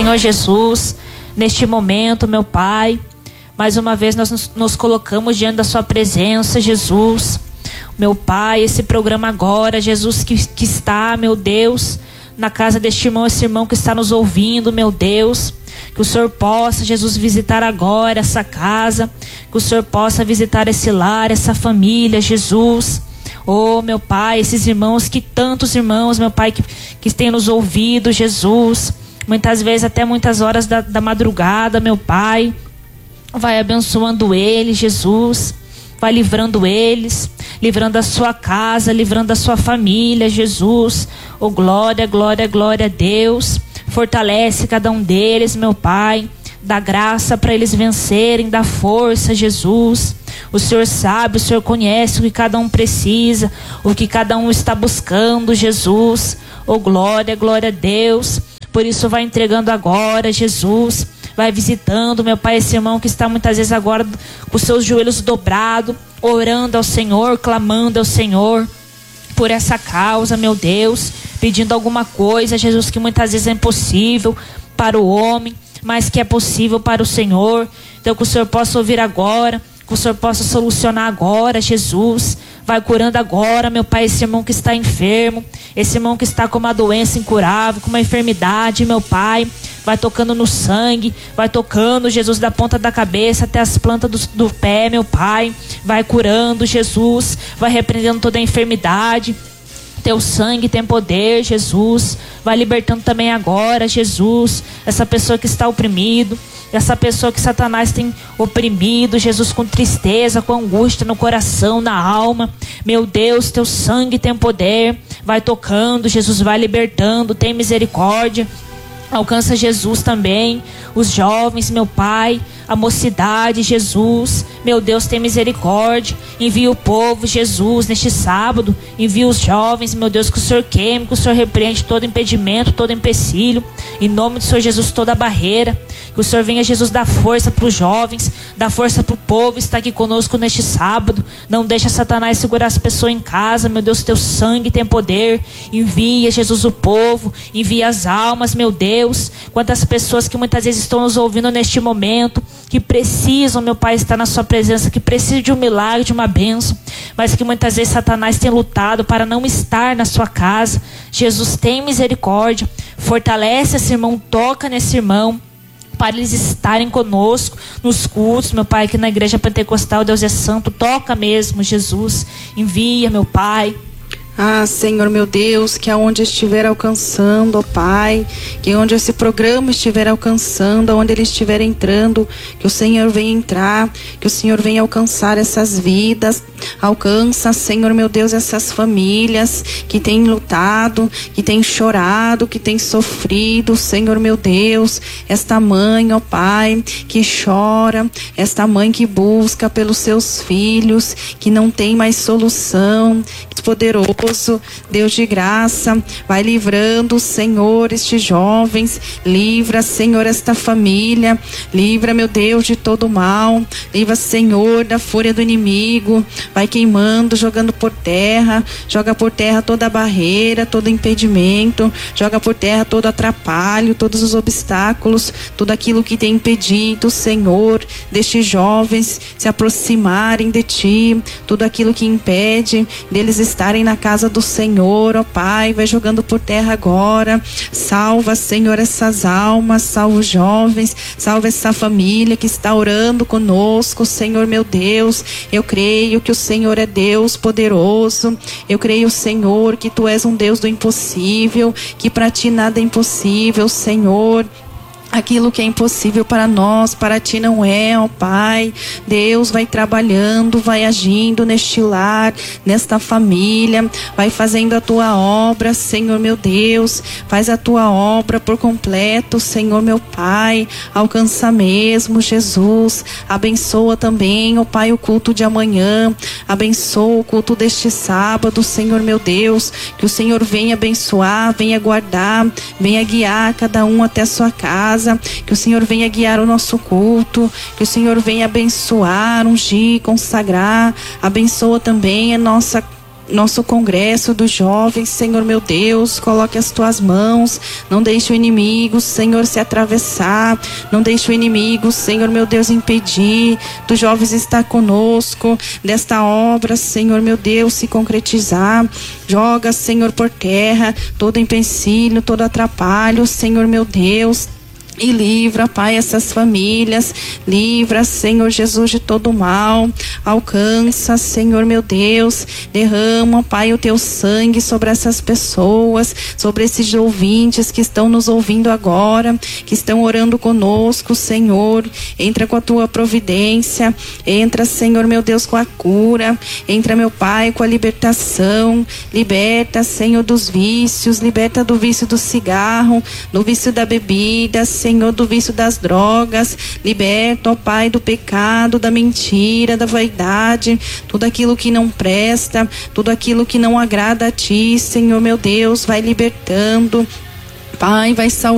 Senhor Jesus, neste momento, meu Pai, mais uma vez nós nos colocamos diante da sua presença, Jesus. Meu Pai, esse programa agora, Jesus, que está, meu Deus, na casa deste irmão, esse irmão que está nos ouvindo, meu Deus, que o Senhor possa, Jesus, visitar agora essa casa, que o Senhor possa visitar esse lar, essa família, Jesus. Oh, meu Pai, esses irmãos, que tantos irmãos, meu Pai, que têm nos ouvido, Jesus, muitas vezes até muitas horas da madrugada, meu Pai, vai abençoando eles, Jesus, vai livrando eles, livrando a sua casa, livrando a sua família, Jesus. Oh, glória, glória, glória a Deus. Fortalece cada um deles, meu Pai. Dá graça para eles vencerem, dá força, Jesus. O Senhor sabe, o Senhor conhece o que cada um precisa, o que cada um está buscando, Jesus. Oh, glória, glória a Deus. Por isso vai entregando agora, Jesus. Vai visitando, meu Pai, esse irmão que está muitas vezes agora com os seus joelhos dobrados, orando ao Senhor, clamando ao Senhor por essa causa, meu Deus, pedindo alguma coisa, Jesus, que muitas vezes é impossível para o homem, mas que é possível para o Senhor. Então que o Senhor possa ouvir agora, que o Senhor possa solucionar agora, Jesus. Vai curando agora, meu Pai, esse irmão que está enfermo, esse irmão que está com uma doença incurável, com uma enfermidade, meu Pai. Vai tocando no sangue, vai tocando, Jesus, da ponta da cabeça até as plantas do pé, meu Pai. Vai curando, Jesus, vai repreendendo toda a enfermidade. Teu sangue tem poder, Jesus. Vai libertando também agora, Jesus, essa pessoa que está oprimido, essa pessoa que Satanás tem oprimido, Jesus, com tristeza, com angústia no coração, na alma. Meu Deus, teu sangue tem poder. Vai tocando, Jesus, vai libertando, tem misericórdia. Alcança, Jesus, também os jovens, meu Pai, a mocidade, Jesus. Meu Deus, tem misericórdia. Envia o povo, Jesus, neste sábado. Envia os jovens, meu Deus, que o Senhor queime, que o Senhor repreende todo impedimento, todo empecilho. Em nome do Senhor Jesus, toda barreira. Que o Senhor venha, Jesus, dar força para os jovens, dar força para o povo estar aqui conosco neste sábado. Não deixa Satanás segurar as pessoas em casa, meu Deus, teu sangue tem poder. Envia, Jesus, o povo, envia as almas, meu Deus. Quantas pessoas que muitas vezes estão nos ouvindo neste momento, que precisam, meu Pai, estar na sua presença, que precisam de um milagre, de uma bênção, mas que muitas vezes Satanás tem lutado para não estar na sua casa. Jesus, tem misericórdia, fortalece esse irmão, toca nesse irmão, para eles estarem conosco nos cultos, meu Pai, aqui na Igreja Pentecostal Deus é Santo. Toca mesmo, Jesus, envia, meu Pai. Ah, Senhor, meu Deus, que aonde estiver alcançando, ó Pai, que onde esse programa estiver alcançando, aonde ele estiver entrando, que o Senhor venha entrar, que o Senhor venha alcançar essas vidas. Alcança, Senhor, meu Deus, essas famílias que têm lutado, que têm chorado, que têm sofrido, Senhor, meu Deus, esta mãe, ó Pai, que chora, esta mãe que busca pelos seus filhos, que não tem mais solução. Poderoso, Deus de graça, vai livrando, Senhor, estes jovens, livra, Senhor, esta família, livra, meu Deus, de todo mal, livra, Senhor, da fúria do inimigo, vai queimando, jogando por terra, joga por terra toda a barreira, todo impedimento, joga por terra todo atrapalho, todos os obstáculos, tudo aquilo que tem impedido, Senhor, destes jovens se aproximarem de Ti, tudo aquilo que impede deles estarem na casa do Senhor, ó Pai, vai jogando por terra agora. Salva, Senhor, essas almas, salva os jovens, salva essa família que está orando conosco, Senhor, meu Deus. Eu creio que o Senhor é Deus poderoso, eu creio, Senhor, que Tu és um Deus do impossível, que para Ti nada é impossível, Senhor. Aquilo que é impossível para nós, para Ti não é, ó Pai. Deus vai trabalhando, vai agindo neste lar, nesta família, vai fazendo a Tua obra, Senhor, meu Deus. Faz a Tua obra por completo, Senhor, meu Pai. Alcança mesmo, Jesus. Abençoa também, ó Pai, o culto de amanhã. Abençoa o culto deste sábado, Senhor, meu Deus. Que o Senhor venha abençoar, venha guardar, venha guiar cada um até a sua casa. Que o Senhor venha guiar o nosso culto, que o Senhor venha abençoar, ungir, consagrar. Abençoa também a nossa nosso congresso dos jovens, Senhor meu Deus, coloque as tuas mãos, não deixe o inimigo, Senhor, se atravessar, não deixe o inimigo, Senhor meu Deus, impedir dos jovens estar conosco, desta obra, Senhor meu Deus, se concretizar. Joga, Senhor, por terra todo empecilho, todo atrapalho, Senhor meu Deus. E livra, Pai, essas famílias, livra, Senhor Jesus, de todo mal, alcança, Senhor meu Deus, derrama, Pai, o teu sangue sobre essas pessoas, sobre esses ouvintes que estão nos ouvindo agora, que estão orando conosco, Senhor, entra com a tua providência, entra, Senhor meu Deus, com a cura, entra, meu Pai, com a libertação, liberta, Senhor, dos vícios, liberta do vício do cigarro, do vício da bebida, Senhor, do vício das drogas, liberta, ó Pai, do pecado, da mentira, da vaidade, tudo aquilo que não presta, tudo aquilo que não agrada a Ti, Senhor meu Deus, vai libertando, Pai, vai salvando.